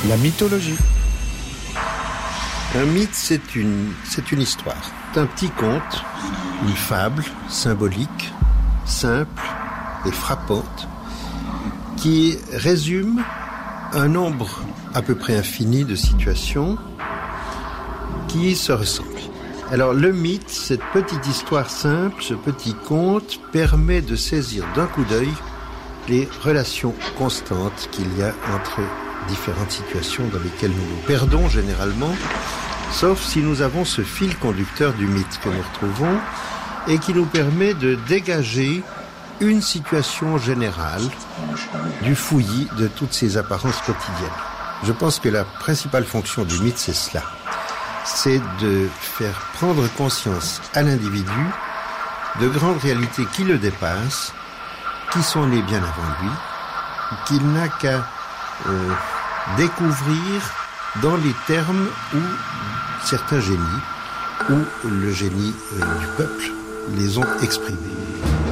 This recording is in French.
La mythologie. Un mythe, c'est une histoire. C'est un petit conte, une fable symbolique, simple et frappante, qui résume un nombre à peu près infini de situations qui se ressemblent. Alors le mythe, cette petite histoire simple, ce petit conte, permet de saisir d'un coup d'œil les relations constantes qu'il y a entre différentes situations dans lesquelles nous nous perdons généralement, sauf si nous avons ce fil conducteur du mythe que nous retrouvons et qui nous permet de dégager une situation générale du fouillis de toutes ces apparences quotidiennes. Je pense que la principale fonction du mythe, c'est cela. C'est de faire prendre conscience à l'individu de grandes réalités qui le dépassent, qui sont nées bien avant lui, qu'il n'a qu'à découvrir dans les termes où certains génies, ou le génie du peuple, les ont exprimés.